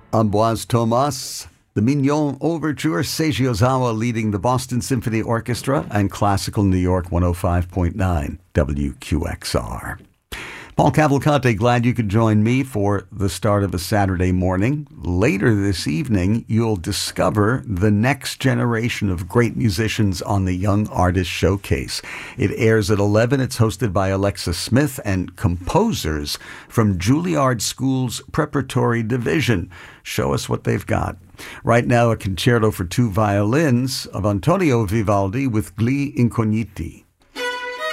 Ambroise Thomas, the Mignon Overture, Seiji Ozawa leading the Boston Symphony Orchestra, and Classical New York 105.9 WQXR. Paul Cavalcante, glad you could join me for the start of a Saturday morning. Later this evening, you'll discover the next generation of great musicians on the Young Artist Showcase. It airs at 11. It's hosted by Alexa Smith and composers from Juilliard School's Preparatory Division. Show us what they've got. Right now, a concerto for two violins of Antonio Vivaldi with Gli Incogniti.